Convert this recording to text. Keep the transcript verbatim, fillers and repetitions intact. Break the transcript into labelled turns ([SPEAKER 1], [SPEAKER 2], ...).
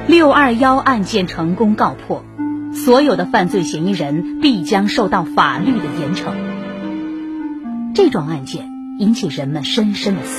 [SPEAKER 1] 六二一案件成功告破，所有的犯罪嫌疑人必将受到法律的严惩。这桩案件引起人们深深的思